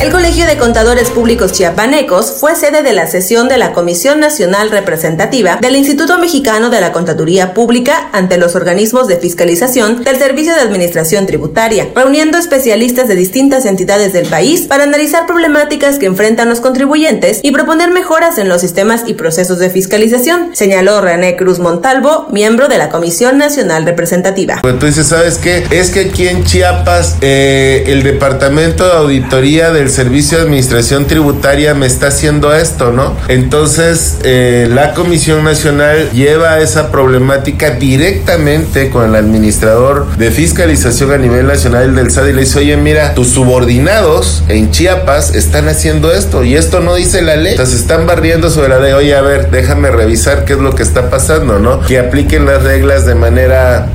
El Colegio de Contadores Públicos Chiapanecos fue sede de la sesión de la Comisión Nacional Representativa del Instituto Mexicano de la Contaduría Pública ante los organismos de fiscalización del Servicio de Administración Tributaria, reuniendo especialistas de distintas entidades del país para analizar problemáticas que enfrentan los contribuyentes y proponer mejoras en los sistemas y procesos de fiscalización, señaló René Cruz Montalvo, miembro de la Comisión Nacional Representativa. Entonces, ¿sabes qué? Es que aquí en Chiapas el Departamento de Auditoría del Servicio de Administración Tributaria me está haciendo esto, ¿no? Entonces, la Comisión Nacional lleva esa problemática directamente con el administrador de fiscalización a nivel nacional del SAT y le dice, oye, mira, tus subordinados en Chiapas están haciendo esto y esto no dice la ley. Entonces, están barriendo sobre la ley. Oye, a ver, déjame revisar qué es lo que está pasando, ¿no? Que apliquen las reglas de manera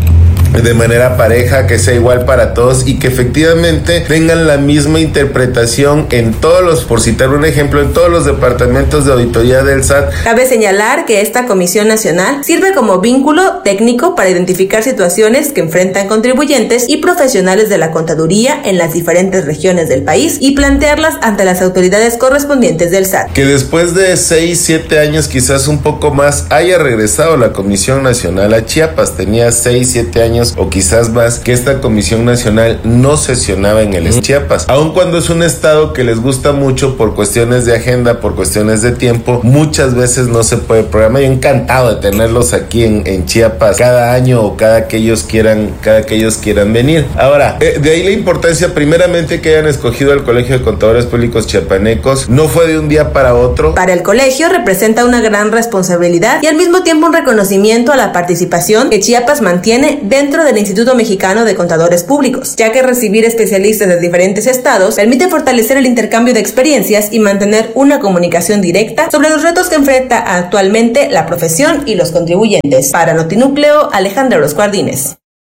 pareja, que sea igual para todos y que efectivamente tengan la misma interpretación en todos los, por citar un ejemplo, en todos los departamentos de auditoría del SAT. Cabe señalar que esta Comisión Nacional sirve como vínculo técnico para identificar situaciones que enfrentan contribuyentes y profesionales de la contaduría en las diferentes regiones del país y plantearlas ante las autoridades correspondientes del SAT. Que después de 6-7 años, quizás un poco más, haya regresado la Comisión Nacional a Chiapas. Tenía 6-7 años o quizás más que esta Comisión Nacional no sesionaba en el Chiapas, aun cuando es un estado que les gusta mucho por cuestiones de agenda, por cuestiones de tiempo, muchas veces no se puede programar. Yo encantado de tenerlos aquí en Chiapas cada año o cada que ellos quieran venir. Ahora, de ahí la importancia primeramente que hayan escogido al Colegio de Contadores Públicos Chiapanecos. No fue de un día para otro. Para el colegio representa una gran responsabilidad y al mismo tiempo un reconocimiento a la participación que Chiapas mantiene dentro del Instituto Mexicano de Contadores Públicos, ya que recibir especialistas de diferentes estados permite fortalecer el intercambio de experiencias y mantener una comunicación directa sobre los retos que enfrenta actualmente la profesión y los contribuyentes. Para Notinúcleo, Alejandra Orozco Ardínez.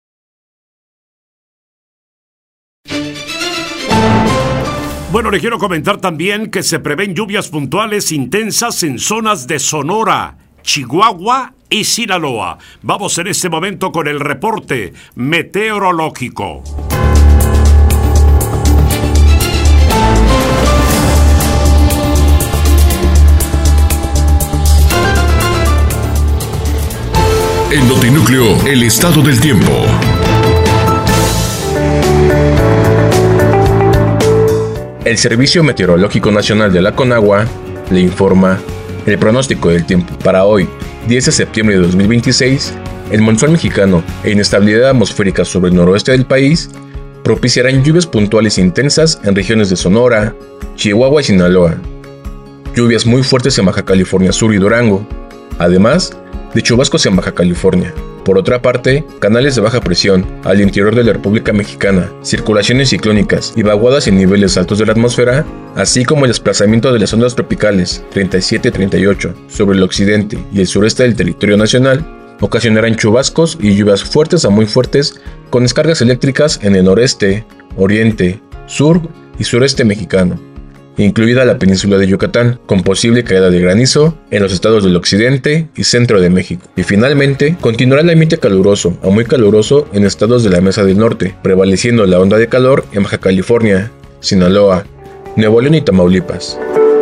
Bueno, le quiero comentar también que se prevén lluvias puntuales intensas en zonas de Sonora, Chihuahua y Sinaloa. Vamos en este momento con el reporte meteorológico. En Notinúcleo, el estado del tiempo. El Servicio Meteorológico Nacional de la Conagua le informa el pronóstico del tiempo. Para hoy, 10 de septiembre de 2026, el monzón mexicano e inestabilidad atmosférica sobre el noroeste del país propiciarán lluvias puntuales intensas en regiones de Sonora, Chihuahua y Sinaloa. Lluvias muy fuertes en Baja California Sur y Durango, además de chubascos en Baja California. Por otra parte, canales de baja presión al interior de la República Mexicana, circulaciones ciclónicas y vaguadas en niveles altos de la atmósfera, así como el desplazamiento de las ondas tropicales 37-38 sobre el occidente y el sureste del territorio nacional, ocasionarán chubascos y lluvias fuertes a muy fuertes con descargas eléctricas en el noreste, oriente, sur y sureste mexicano, incluida la península de Yucatán, con posible caída de granizo en los estados del occidente y centro de México. Y finalmente, continuará el ambiente caluroso a muy caluroso en estados de la Mesa del Norte, prevaleciendo la onda de calor en Baja California, Sinaloa, Nuevo León y Tamaulipas.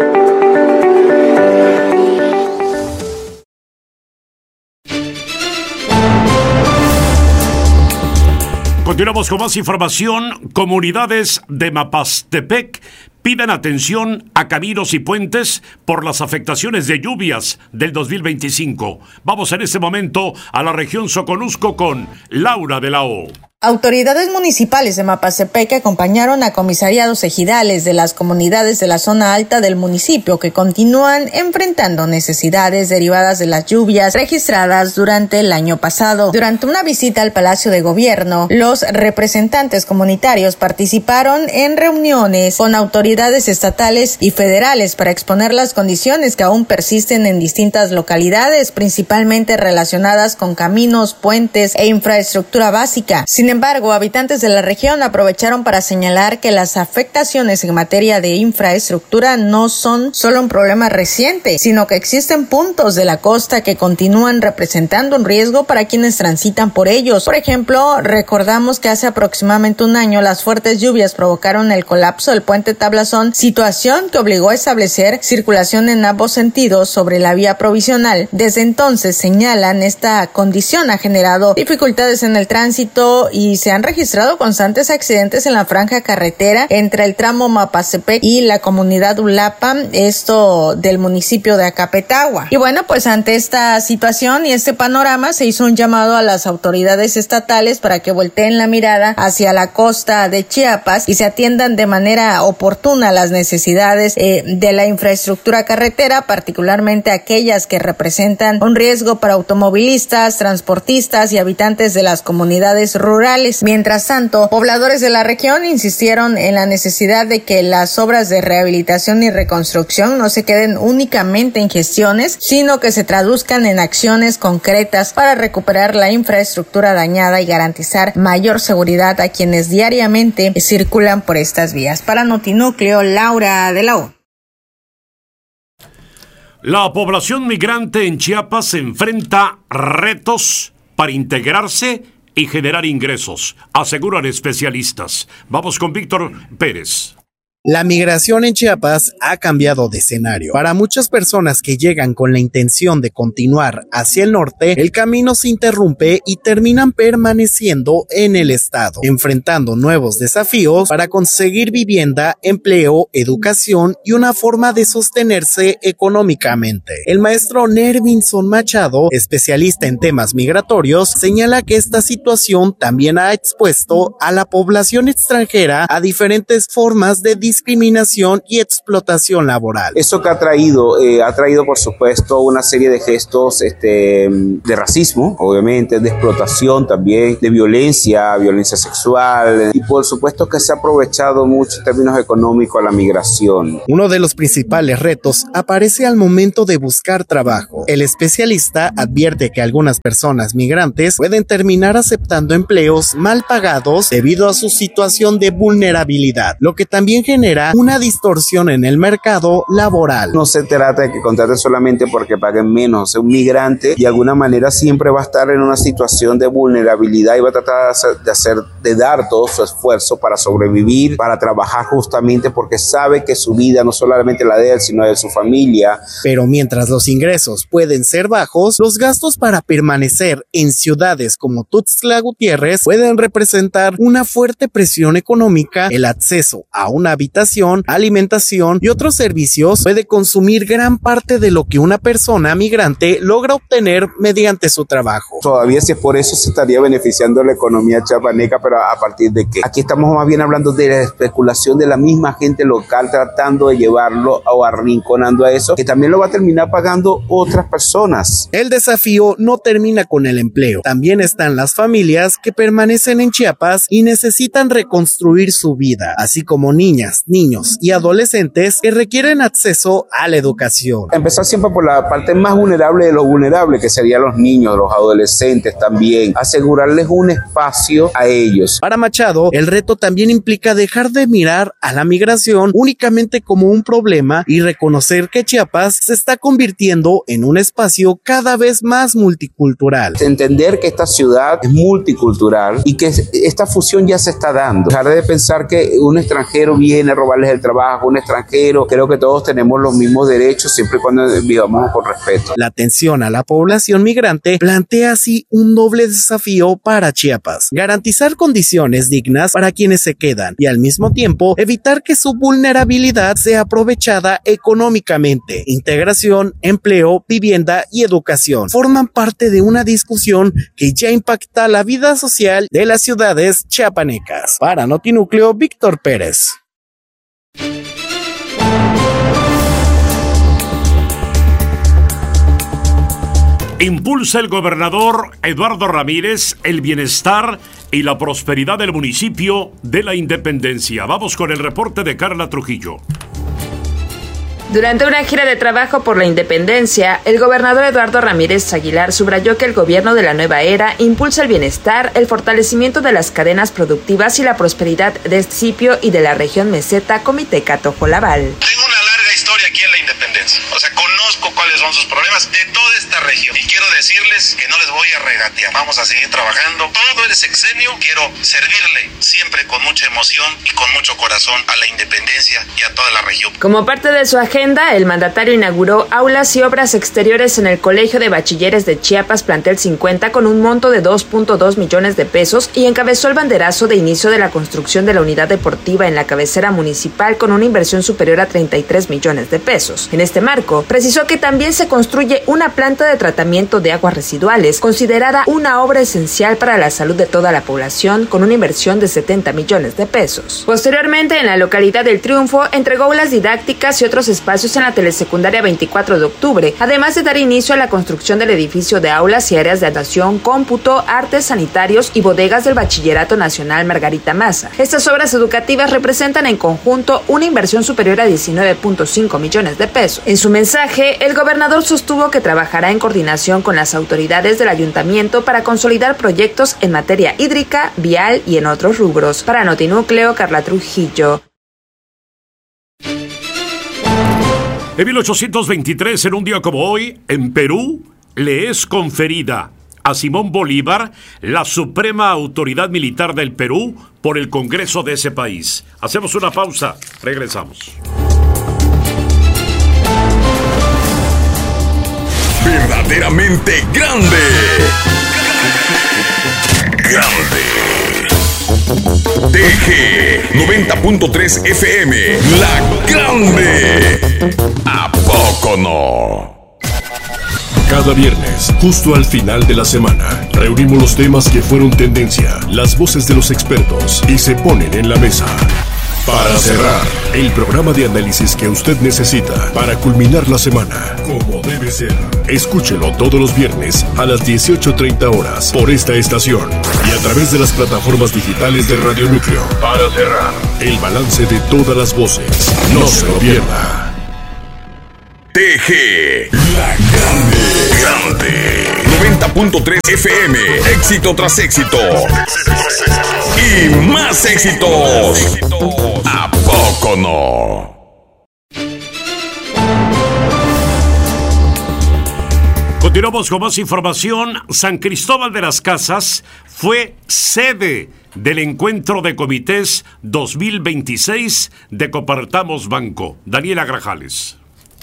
Continuamos con más información. Comunidades de Mapastepec piden atención a caminos y puentes por las afectaciones de lluvias del 2025. Vamos en este momento a la región Soconusco con Laura de la O. Autoridades municipales de Mapastepec acompañaron a comisariados ejidales de las comunidades de la zona alta del municipio que continúan enfrentando necesidades derivadas de las lluvias registradas durante el año pasado. Durante una visita al Palacio de Gobierno, los representantes comunitarios participaron en reuniones con autoridades estatales y federales para exponer las condiciones que aún persisten en distintas localidades, principalmente relacionadas con caminos, puentes e infraestructura básica. Sin embargo, habitantes de la región aprovecharon para señalar que las afectaciones en materia de infraestructura no son solo un problema reciente, sino que existen puntos de la costa que continúan representando un riesgo para quienes transitan por ellos. Por ejemplo, recordamos que hace aproximadamente un año las fuertes lluvias provocaron el colapso del puente Tablazón, situación que obligó a establecer circulación en ambos sentidos sobre la vía provisional. Desde entonces, señalan, esta condición ha generado dificultades en el tránsito y se han registrado constantes accidentes en la franja carretera entre el tramo Mapastepec y la comunidad Ulapa, esto del municipio de Acapetagua. Y bueno, pues ante esta situación y este panorama se hizo un llamado a las autoridades estatales para que volteen la mirada hacia la costa de Chiapas y se atiendan de manera oportuna las necesidades de la infraestructura carretera, particularmente aquellas que representan un riesgo para automovilistas, transportistas y habitantes de las comunidades rurales. Mientras tanto, pobladores de la región insistieron en la necesidad de que las obras de rehabilitación y reconstrucción no se queden únicamente en gestiones, sino que se traduzcan en acciones concretas para recuperar la infraestructura dañada y garantizar mayor seguridad a quienes diariamente circulan por estas vías. Para Notinúcleo, Laura de la O. La población migrante en Chiapas se enfrenta retos para integrarse y generar ingresos, aseguran especialistas. Vamos con Víctor Pérez. La migración en Chiapas ha cambiado de escenario. Para muchas personas que llegan con la intención de continuar hacia el norte, el camino se interrumpe y terminan permaneciendo en el estado, enfrentando nuevos desafíos para conseguir vivienda, empleo, educación y una forma de sostenerse económicamente. El maestro Nervinson Machado, especialista en temas migratorios, señala que esta situación también ha expuesto a la población extranjera a diferentes formas de discriminación y explotación laboral. Eso que ha traído por supuesto una serie de gestos de racismo, obviamente, de explotación también, de violencia sexual, y por supuesto que se ha aprovechado mucho en términos económicos a la migración. Uno de los principales retos aparece al momento de buscar trabajo. El especialista advierte que algunas personas migrantes pueden terminar aceptando empleos mal pagados debido a su situación de vulnerabilidad, lo que también genera una distorsión en el mercado laboral. No se trata de que contraten solamente porque paguen menos. Un migrante de alguna manera siempre va a estar en una situación de vulnerabilidad y va a tratar de dar todo su esfuerzo para sobrevivir, para trabajar justamente porque sabe que su vida no solamente la de él, sino de su familia. Pero mientras los ingresos pueden ser bajos, los gastos para permanecer en ciudades como Tuxtla Gutiérrez pueden representar una fuerte presión económica. El acceso a una habitación, alimentación y otros servicios puede consumir gran parte de lo que una persona migrante logra obtener mediante su trabajo. Todavía si es por eso se estaría beneficiando la economía chiapaneca, pero ¿a partir de qué? Aquí estamos más bien hablando de la especulación de la misma gente local tratando de llevarlo o arrinconando a eso, que también lo va a terminar pagando otras personas. El desafío no termina con el empleo. También están las familias que permanecen en Chiapas y necesitan reconstruir su vida, así como niñas, niños y adolescentes que requieren acceso a la educación. Empezar siempre por la parte más vulnerable de lo vulnerable, que serían los niños, los adolescentes también. Asegurarles un espacio a ellos. Para Machado, el reto también implica dejar de mirar a la migración únicamente como un problema y reconocer que Chiapas se está convirtiendo en un espacio cada vez más multicultural. Entender que esta ciudad es multicultural y que esta fusión ya se está dando. Dejar de pensar que un extranjero viene a robarles el trabajo, un extranjero. Creo que todos tenemos los mismos derechos siempre y cuando vivamos con respeto. La atención a la población migrante plantea así un doble desafío para Chiapas: garantizar condiciones dignas para quienes se quedan y al mismo tiempo evitar que su vulnerabilidad sea aprovechada económicamente. Integración, empleo, vivienda y educación forman parte de una discusión que ya impacta la vida social de las ciudades chiapanecas. Para Notinúcleo, Víctor Pérez. Impulsa el gobernador Eduardo Ramírez el bienestar y la prosperidad del municipio de La Independencia. Vamos con el reporte de Carla Trujillo. Durante una gira de trabajo por la independencia, el gobernador Eduardo Ramírez Aguilar subrayó que el gobierno de la nueva era impulsa el bienestar, el fortalecimiento de las cadenas productivas y la prosperidad de este municipio y de la región meseta Comiteca-Tojolabal. Tengo una larga historia aquí en la independencia, conozco cuáles son sus problemas de toda esta región y quiero decirles que no les voy a regatear, vamos a seguir trabajando todo el sexenio, quiero servirle siempre con mucha emoción y con mucho corazón a la independencia y a toda la región. Como parte de su agenda, el mandatario inauguró aulas y obras exteriores en el Colegio de Bachilleres de Chiapas, plantel 50, con un monto de 2.2 millones de pesos y encabezó el banderazo de inicio de la construcción de la unidad deportiva en la cabecera municipal con una inversión superior a 33 millones de pesos. En este marco, precisó que también se construye una planta de tratamiento de aguas residuales, considerada una obra esencial para la salud de toda la población, con una inversión de 70 millones de pesos. Posteriormente, en la localidad del Triunfo, entregó aulas didácticas y otros espacios en la telesecundaria 24 de octubre, además de dar inicio a la construcción del edificio de aulas y áreas de natación, cómputo, artes sanitarios y bodegas del Bachillerato Nacional Margarita Maza. Estas obras educativas representan en conjunto una inversión superior a 19.5 millones de pesos. En su mensaje, el gobernador sostuvo que trabajará en coordinación con las autoridades del ayuntamiento para consolidar proyectos en materia hídrica, vial y en otros rubros. Para Notinúcleo, Carla Trujillo. En 1823, en un día como hoy, en Perú, le es conferida a Simón Bolívar la suprema autoridad militar del Perú por el Congreso de ese país. Hacemos una pausa, regresamos. Verdaderamente grande. TG 90.3 FM, La Grande. ¿A poco no? Cada viernes, justo al final de la semana, reunimos los temas que fueron tendencia, las voces de los expertos y se ponen en la mesa. Para cerrar, el programa de análisis que usted necesita para culminar la semana, como debe ser. Escúchelo todos los viernes a las 18:30 horas por esta estación y a través de las plataformas digitales de Radio Núcleo. Para cerrar, el balance de todas las voces. No se lo pierda. TG, La Grande. 90.3 FM, éxito tras éxito. Y más éxitos. ¿A poco no? Continuamos con más información. San Cristóbal de las Casas fue sede del encuentro de comités 2026 de Compartamos Banco. Daniela Grajales.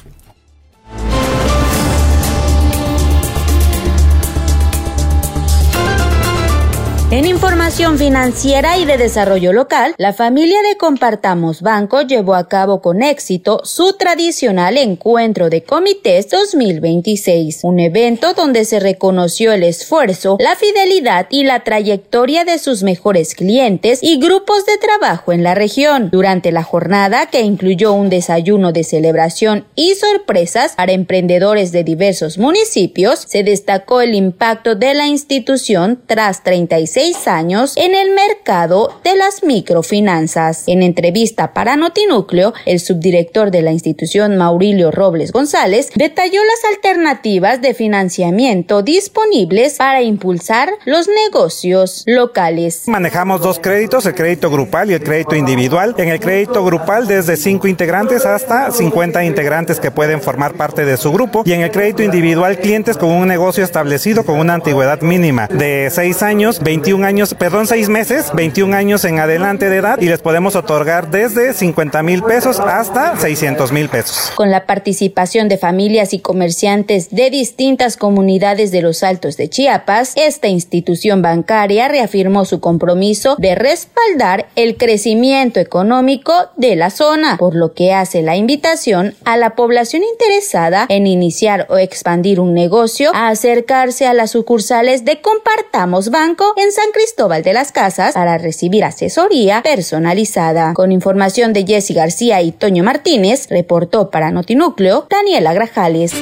En información financiera y de desarrollo local, la familia de Compartamos Banco llevó a cabo con éxito su tradicional encuentro de comités 2026, un evento donde se reconoció el esfuerzo, la fidelidad y la trayectoria de sus mejores clientes y grupos de trabajo en la región. Durante la jornada, que incluyó un desayuno de celebración y sorpresas para emprendedores de diversos municipios, se destacó el impacto de la institución tras 36 años en el mercado de las microfinanzas. En entrevista para Notinúcleo, el subdirector de la institución, Maurilio Robles González, detalló las alternativas de financiamiento disponibles para impulsar los negocios locales. Manejamos dos créditos, el crédito grupal y el crédito individual. En el crédito grupal, desde 5 integrantes hasta 50 integrantes que pueden formar parte de su grupo, y en el crédito individual, clientes con un negocio establecido con una antigüedad mínima de 6 años, 6 meses, 21 años en adelante de edad, y les podemos otorgar desde 50,000 pesos hasta 600,000 pesos. Con la participación de familias y comerciantes de distintas comunidades de los Altos de Chiapas, esta institución bancaria reafirmó su compromiso de respaldar el crecimiento económico de la zona, por lo que hace la invitación a la población interesada en iniciar o expandir un negocio a acercarse a las sucursales de Compartamos Banco en San Cristóbal de las Casas para recibir asesoría personalizada. Con información de Jessy García y Toño Martínez, reportó para Notinúcleo Daniela Grajales.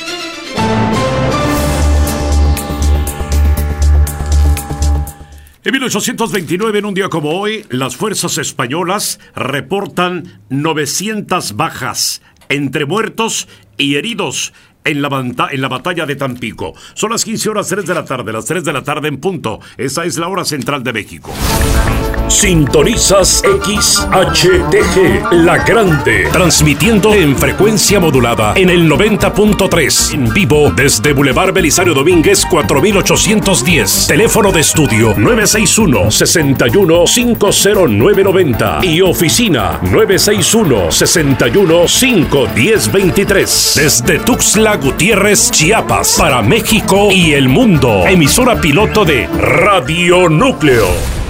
En 1829, en un día como hoy, las fuerzas españolas reportan 900 bajas entre muertos y heridos en la batalla de Tampico. Son las 15 horas 3 de la tarde, las 3 de la tarde en punto. Esa es la hora central de México. Sintonizas XHTG, La Grande, transmitiendo en frecuencia modulada en el 90.3, en vivo desde Boulevard Belisario Domínguez 4810, teléfono de estudio 961-61-50990 y oficina 961-61-51023, desde Tuxtla Gutiérrez, Chiapas, para México y el mundo. Emisora piloto de Radio Núcleo.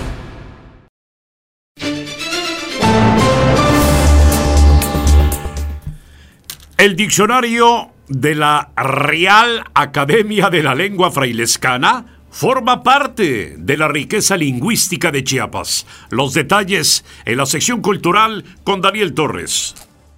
El diccionario de la Real Academia de la Lengua Frailescana forma parte de la riqueza lingüística de Chiapas. Los detalles en la sección cultural con Daniel Torres.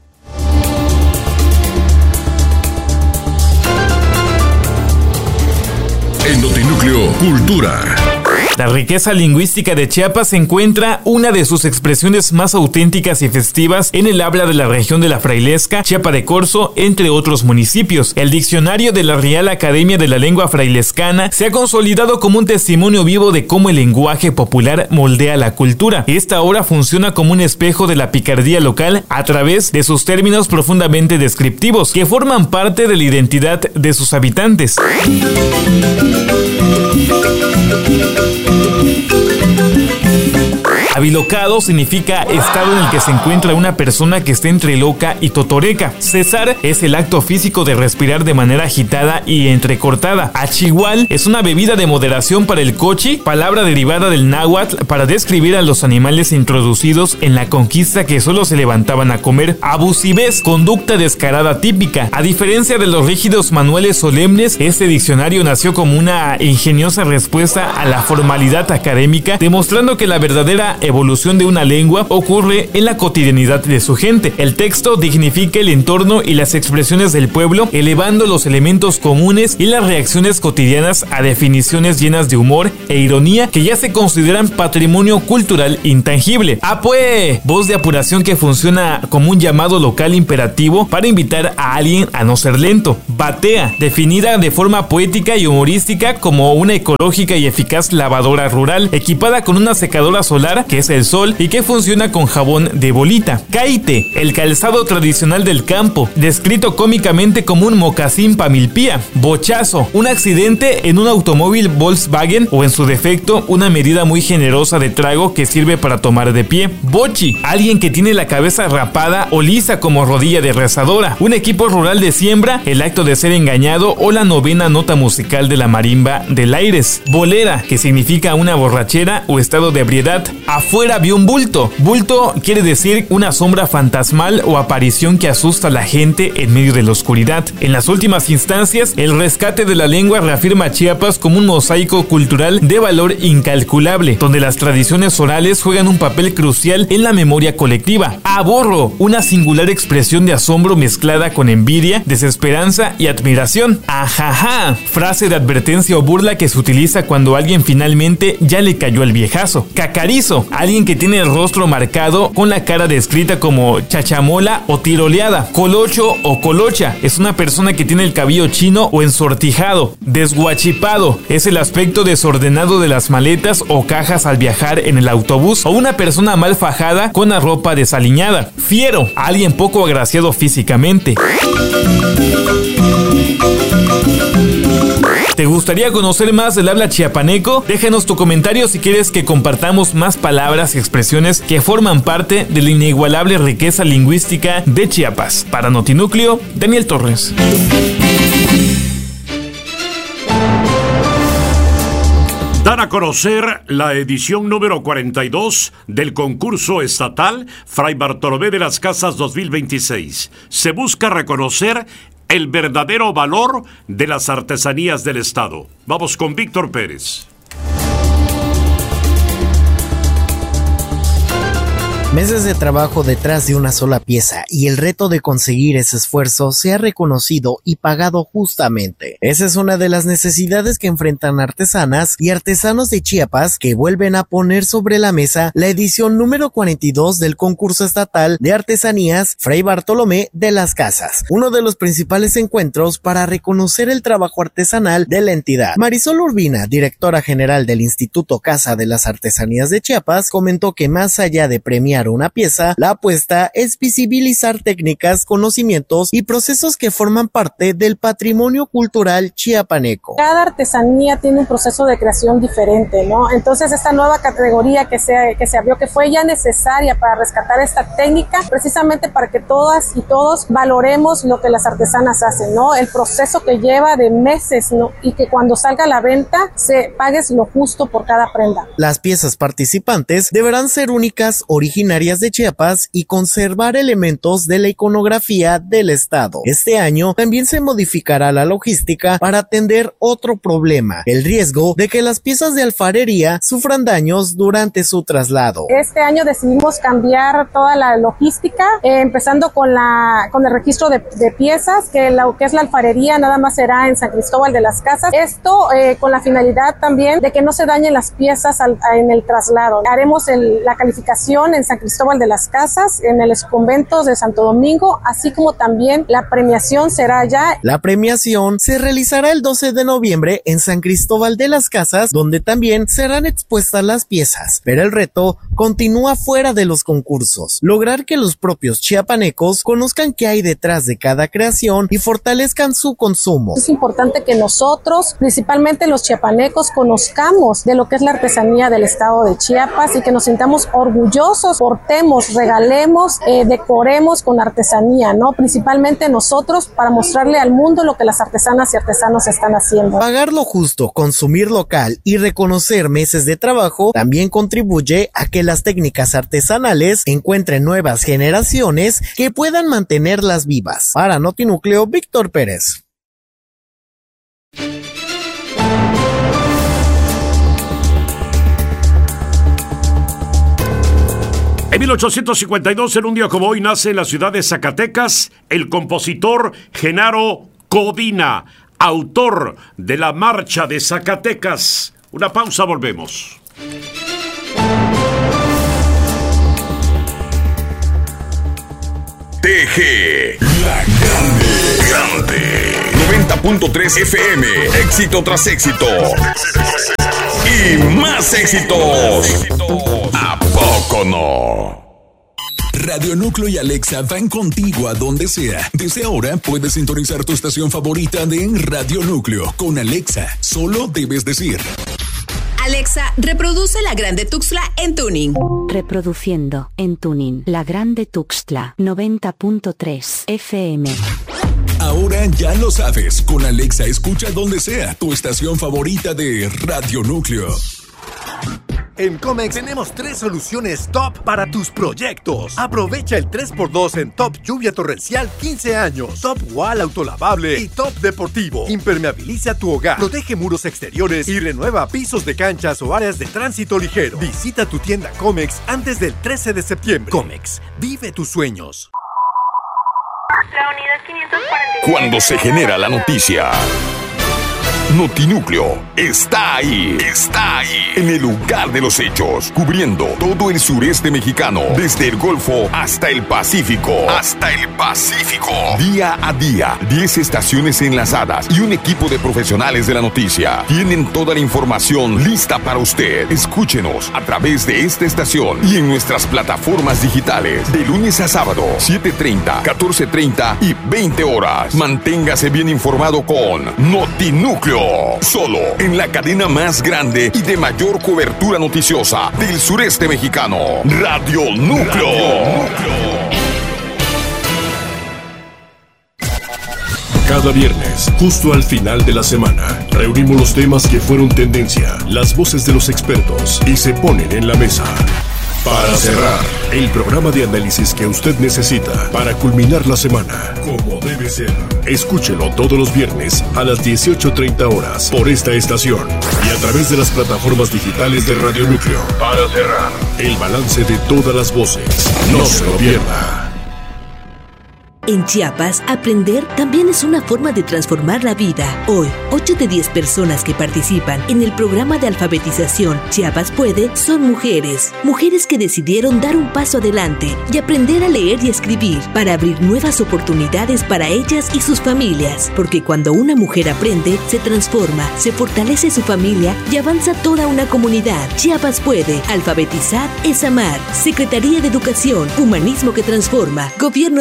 En Notinúcleo Cultura. La riqueza lingüística de Chiapas encuentra una de sus expresiones más auténticas y festivas en el habla de la región de la Frailesca, Chiapa de Corzo, entre otros municipios. El diccionario de la Real Academia de la Lengua Frailescana se ha consolidado como un testimonio vivo de cómo el lenguaje popular moldea la cultura. Esta obra funciona como un espejo de la picardía local a través de sus términos profundamente descriptivos, que forman parte de la identidad de sus habitantes. Abilocado significa estado en el que se encuentra una persona que está entre loca y totoreca. Cesar es el acto físico de respirar de manera agitada y entrecortada. Achihual es una bebida de moderación para el cochi, palabra derivada del náhuatl para describir a los animales introducidos en la conquista que solo se levantaban a comer. Abusivez, conducta descarada típica. A diferencia de los rígidos manuales solemnes, este diccionario nació como una ingeniosa respuesta a la formalidad académica, demostrando que la verdadera evolución de una lengua ocurre en la cotidianidad de su gente. El texto dignifica el entorno y las expresiones del pueblo, elevando los elementos comunes y las reacciones cotidianas a definiciones llenas de humor e ironía que ya se consideran patrimonio cultural intangible. Pues, voz de apuración que funciona como un llamado local imperativo para invitar a alguien a no ser lento. Batea, definida de forma poética y humorística como una ecológica y eficaz lavadora rural, equipada con una secadora solar que es el sol y que funciona con jabón de bolita. Caite, el calzado tradicional del campo, descrito cómicamente como un mocasín pamilpía. Bochazo, un accidente en un automóvil Volkswagen o en su defecto una medida muy generosa de trago que sirve para tomar de pie. Bochi, alguien que tiene la cabeza rapada o lisa como rodilla de rezadora. Un equipo rural de siembra, el acto de ser engañado o la novena nota musical de la marimba del Aires. Bolera, que significa una borrachera o estado de ebriedad. Afuera vio un bulto. Bulto quiere decir una sombra fantasmal o aparición que asusta a la gente en medio de la oscuridad. En las últimas instancias, el rescate de la lengua reafirma a Chiapas como un mosaico cultural de valor incalculable, donde las tradiciones orales juegan un papel crucial en la memoria colectiva. Aborro, una singular expresión de asombro mezclada con envidia, desesperanza y admiración. Ajaja, frase de advertencia o burla que se utiliza cuando a alguien finalmente ya le cayó el viejazo. Cacarizo, alguien que tiene el rostro marcado con la cara descrita como chachamola o tiroleada. Colocho o colocha es una persona que tiene el cabello chino o ensortijado. Desguachipado es el aspecto desordenado de las maletas o cajas al viajar en el autobús, o una persona mal fajada con la ropa desaliñada. Fiero, alguien poco agraciado físicamente. ¿Te gustaría conocer más del habla chiapaneco? Déjanos tu comentario si quieres que compartamos más palabras y expresiones que forman parte de la inigualable riqueza lingüística de Chiapas. Para Notinúcleo, Daniel Torres. Dan a conocer la edición número 42 del concurso estatal Fray Bartolomé de las Casas 2026. Se busca reconocer el verdadero valor de las artesanías del Estado. Vamos con Víctor Pérez. Meses de trabajo detrás de una sola pieza y el reto de conseguir ese esfuerzo se ha reconocido y pagado justamente. Esa es una de las necesidades que enfrentan artesanas y artesanos de Chiapas, que vuelven a poner sobre la mesa la edición número 42 del concurso estatal de artesanías Fray Bartolomé de las Casas, uno de los principales encuentros para reconocer el trabajo artesanal de la entidad. Marisol Urbina, directora general del Instituto Casa de las Artesanías de Chiapas, comentó que más allá de premiar una pieza, la apuesta es visibilizar técnicas, conocimientos y procesos que forman parte del patrimonio cultural chiapaneco. Cada artesanía tiene un proceso de creación diferente, ¿no? Entonces esta nueva categoría que se abrió, que fue ya necesaria para rescatar esta técnica, precisamente para que todas y todos valoremos lo que las artesanas hacen, ¿no? El proceso que lleva de meses, ¿no? Y que cuando salga a la venta se pagues lo justo por cada prenda. Las piezas participantes deberán ser únicas, originarias de Chiapas y conservar elementos de la iconografía del estado. Este año también se modificará la logística para atender otro problema, el riesgo de que las piezas de alfarería sufran daños durante su traslado. Este año decidimos cambiar toda la logística, empezando con el registro de piezas, que es la alfarería nada más será en San Cristóbal de las Casas. Esto con la finalidad también de que no se dañen las piezas en el traslado. Haremos la calificación en San Cristóbal de las Casas, en el convento de Santo Domingo, así como también la premiación será allá. La premiación se realizará el 12 de noviembre en San Cristóbal de las Casas, donde también serán expuestas las piezas, pero el reto continúa fuera de los concursos: lograr que los propios chiapanecos conozcan qué hay detrás de cada creación y fortalezcan su consumo. Es importante que nosotros, principalmente los chiapanecos, conozcamos de lo que es la artesanía del estado de Chiapas y que nos sintamos orgullosos, portemos, regalemos, decoremos con artesanía, ¿no? Principalmente nosotros, para mostrarle al mundo lo que las artesanas y artesanos están haciendo. Pagar lo justo, consumir local y reconocer meses de trabajo también contribuye a que las técnicas artesanales encuentren nuevas generaciones que puedan mantenerlas vivas. Para Notinúcleo, Víctor Pérez. En 1852, en un día como hoy, nace en la ciudad de Zacatecas el compositor Genaro Codina, autor de la Marcha de Zacatecas. Una pausa, volvemos. TG, la grande. 90.3 FM, éxito tras éxito. Y más éxitos. ¿A poco no? Radio Núcleo y Alexa van contigo a donde sea. Desde ahora puedes sintonizar tu estación favorita de Radio Núcleo. Con Alexa, solo debes decir: Alexa, reproduce La Grande Tuxtla en tuning. Reproduciendo en tuning La Grande Tuxtla 90.3 FM. Ahora ya lo sabes. Con Alexa escucha donde sea tu estación favorita de Radio Núcleo. En Comex tenemos 3 soluciones top para tus proyectos. Aprovecha el 3x2 en Top Lluvia Torrencial 15 años, Top Wall Autolavable y Top Deportivo. Impermeabiliza tu hogar, protege muros exteriores y renueva pisos de canchas o áreas de tránsito ligero. Visita tu tienda Comex antes del 13 de septiembre. Comex, vive tus sueños. La unidad 546. Cuando se genera la noticia, Notinúcleo está ahí. Está ahí. En el lugar de los hechos. Cubriendo todo el sureste mexicano. Desde el Golfo hasta el Pacífico. Día a día. 10 estaciones enlazadas y un equipo de profesionales de la noticia. Tienen toda la información lista para usted. Escúchenos a través de esta estación y en nuestras plataformas digitales. De lunes a sábado, 7:30, 14:30 y 20 horas. Manténgase bien informado con Notinúcleo. Solo en la cadena más grande y de mayor cobertura noticiosa del sureste mexicano. Radio Núcleo. Cada viernes, justo al final de la semana, reunimos los temas que fueron tendencia, las voces de los expertos y se ponen en la mesa. Para cerrar, el programa de análisis que usted necesita para culminar la semana, como debe ser. Escúchelo todos los viernes a las 18:30 horas por esta estación y a través de las plataformas digitales de Radio Núcleo. Para cerrar, el balance de todas las voces. No se lo pierda. En Chiapas, aprender también es una forma de transformar la vida. Hoy, 8 de 10 personas que participan en el programa de alfabetización Chiapas Puede son mujeres. Mujeres que decidieron dar un paso adelante y aprender a leer y escribir para abrir nuevas oportunidades para ellas y sus familias. Porque cuando una mujer aprende, se transforma, se fortalece su familia y avanza toda una comunidad. Chiapas Puede. Alfabetizar es amar. Secretaría de Educación, Humanismo que transforma. Gobierno